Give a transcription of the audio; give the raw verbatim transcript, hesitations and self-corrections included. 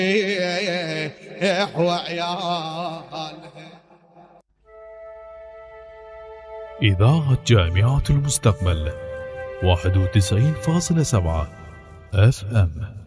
وعيالها. إذاعة جامعة المستقبل واحد وتسعين فاصلة سبعة اف ام.